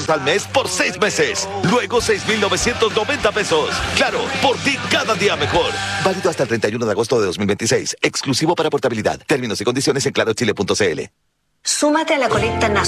pesos al mes por 6 meses. Luego 6,990 pesos. Claro, por ti cada día mejor. Válido hasta el 31 de agosto de 2026. Exclusivo para portabilidad. Términos y condiciones en clarochile.cl. Súmate a la colecta nacional